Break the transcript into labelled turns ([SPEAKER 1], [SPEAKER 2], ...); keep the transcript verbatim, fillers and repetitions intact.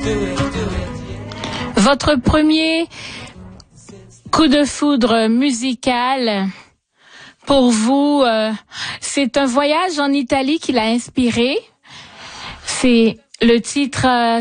[SPEAKER 1] Votre premier coup de foudre musical, pour vous, euh, c'est un voyage en Italie qui l'a inspiré. C'est le titre... Euh,